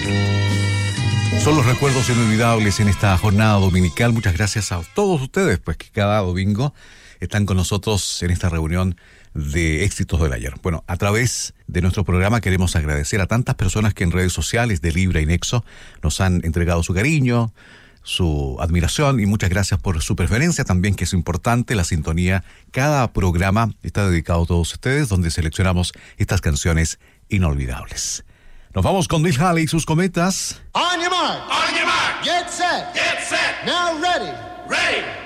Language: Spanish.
Son los recuerdos inolvidables en esta jornada dominical. Muchas gracias a todos ustedes, pues que cada domingo están con nosotros en esta reunión de éxitos del ayer. Bueno, a través de nuestro programa queremos agradecer a tantas personas que en redes sociales de Libra y Nexo nos han entregado su cariño, su admiración y muchas gracias por su preferencia también, que es importante, la sintonía. Cada programa está dedicado a todos ustedes, donde seleccionamos estas canciones inolvidables. Nos vamos con Bill Haley y sus cometas. On your mark. On your mark. Get set. Get set. Now ready. Ready.